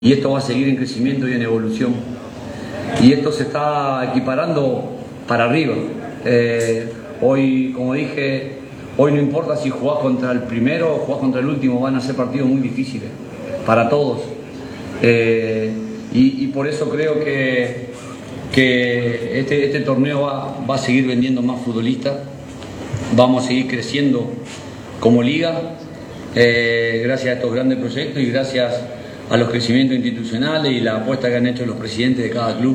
y esto va a seguir en crecimiento y en evolución. Y esto se está equiparando para arriba. Hoy, como dije, hoy no importa si jugás contra el primero o jugás contra el último, van a ser partidos muy difíciles para todos. Y por eso creo que este torneo va a seguir vendiendo más futbolistas, vamos a seguir creciendo como liga, gracias a estos grandes proyectos y gracias a los crecimientos institucionales y la apuesta que han hecho los presidentes de cada club.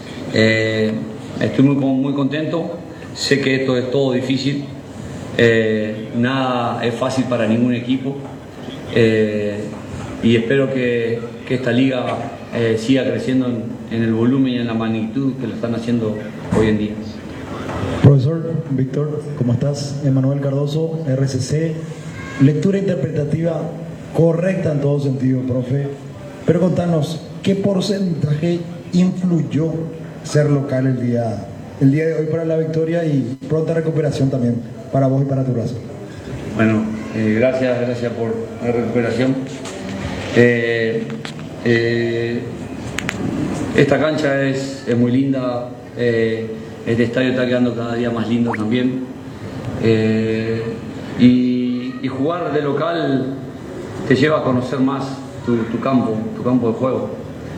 Estoy muy contento, sé que esto es todo difícil, nada es fácil para ningún equipo, y espero que esta liga siga creciendo en el volumen y en la magnitud que lo están haciendo hoy en día. Profesor Víctor, ¿cómo estás? Emanuel Cardoso, RCC. Lectura interpretativa correcta en todo sentido, profe. Pero contanos, ¿qué porcentaje influyó ser local el día de hoy para la victoria y pronta recuperación también para vos y para tu raza? Bueno, gracias por la recuperación. Esta cancha es muy linda, este estadio está quedando cada día más lindo también, y jugar de local te lleva a conocer más tu campo de juego.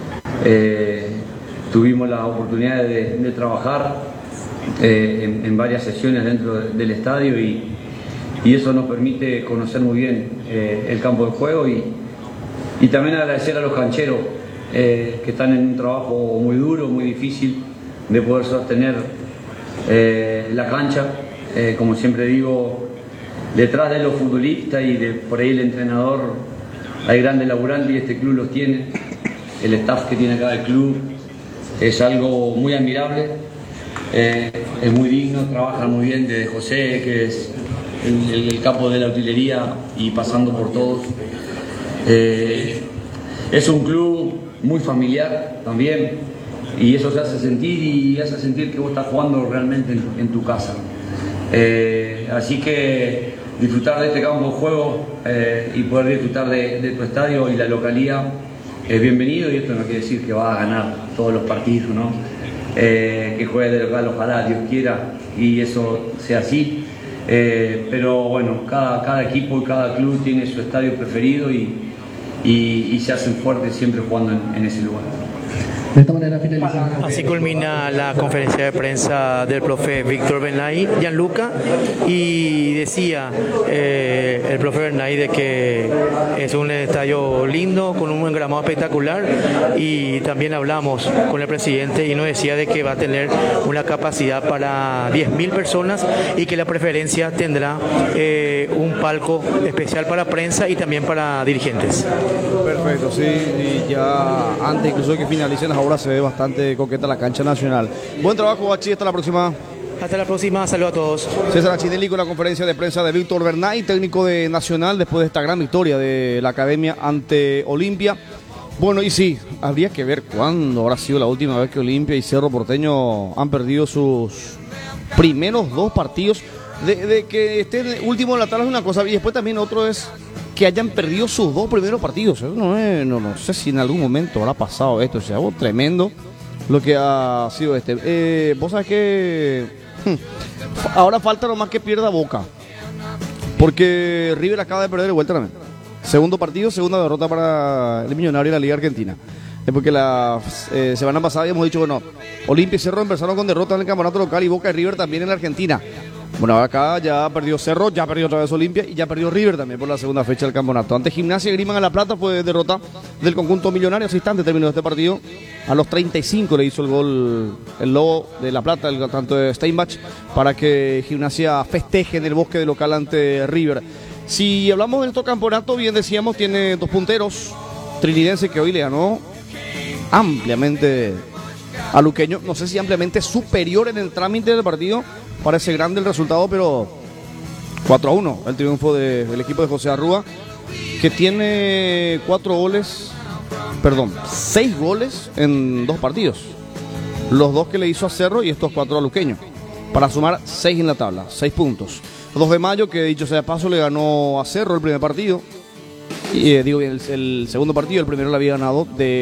Tuvimos la oportunidad de trabajar en varias sesiones dentro del estadio y eso nos permite conocer muy bien el campo de juego y también agradecer a los cancheros que están en un trabajo muy duro, muy difícil de poder sostener la cancha. Como siempre digo, detrás de los futbolistas y de por ahí el entrenador hay grandes laburantes y este club los tiene. El staff que tiene acá el club es algo muy admirable, es muy digno, trabajan muy bien desde José, que es el capo de la utilería, y pasando por todos. Es un club muy familiar también, y eso se hace sentir y hace sentir que vos estás jugando realmente en tu casa. Así que disfrutar de este campo de juego y poder disfrutar de tu estadio y la localía es bienvenido, y esto no quiere decir que va a ganar todos los partidos, ¿no? Que juegue de local, ojalá Dios quiera y eso sea así, pero bueno, cada equipo y cada club tiene su estadio preferido y se hacen fuertes siempre jugando en ese lugar. De esta manera finalizamos. Así culmina la conferencia de prensa del profe Víctor Bernay, Gianluca, y decía el profe Bernay de que es un estadio lindo, con un engramado espectacular, y también hablamos con el presidente y nos decía de que va a tener una capacidad para 10.000 personas y que la preferencia tendrá un palco especial para prensa y también para dirigentes. Perfecto, sí, y ya antes incluso de que finalicen las obras se ve bastante coqueta la cancha nacional. Buen trabajo, Bachi, hasta la próxima. Hasta la próxima, saludos a todos. César Achinelli con la conferencia de prensa de Víctor Bernay, técnico de Nacional, después de esta gran victoria de la Academia ante Olimpia. Bueno, y sí, habría que ver cuándo habrá sido la última vez que Olimpia y Cerro Porteño han perdido sus primeros dos partidos. De que estén último en la tabla es una cosa, y después también otro es que hayan perdido sus dos primeros partidos. No sé si en algún momento habrá pasado esto, o sea, algo tremendo lo que ha sido este. Vos sabés que ahora falta nomás que pierda Boca, porque River acaba de perder de vuelta también. Segundo partido, segunda derrota para el Millonario en la Liga Argentina. Es porque la semana pasada habíamos dicho, bueno, Olimpia y Cerro empezaron con derrotas en el campeonato local y Boca y River también en la Argentina. Bueno, acá ya perdió Cerro, ya perdió otra vez Olimpia y ya perdió River también por la segunda fecha del campeonato. Ante Gimnasia y Grima en La Plata fue derrota del conjunto millonario. Hace instante terminó este partido. A los 35 le hizo el gol el Lobo de La Plata, el tanto de Steinbach, para que Gimnasia festeje en el bosque de local ante River. Si hablamos de nuestro campeonato, bien decíamos, tiene dos punteros. Trinidense, que hoy le ganó ampliamente a Luqueño. No sé si ampliamente superior en el trámite del partido. Parece grande el resultado, pero 4-1 el triunfo del equipo de José Arrúa, que tiene 6 goles en 2 partidos. Los 2 que le hizo a Cerro y estos 4 a Luqueño, para sumar 6 en la tabla, 6 puntos. 2 de Mayo, que dicho sea de paso, le ganó a Cerro el primer partido. Y, digo bien, el segundo partido, el primero lo había ganado de